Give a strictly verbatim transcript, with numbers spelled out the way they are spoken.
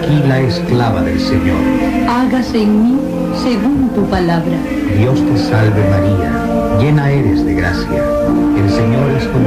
aquí la esclava del Señor. Hágase en mí según tu palabra. Dios te salve María, llena eres de gracia. El Señor es contigo.